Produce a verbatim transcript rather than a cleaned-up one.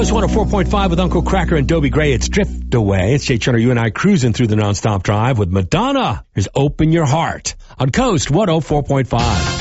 Coast one oh four point five with Uncle Cracker and Dobie Gray. It's Drift Away. It's Jay Turner, you and I cruising through the nonstop drive with Madonna. Here's Open Your Heart on Coast one oh four point five.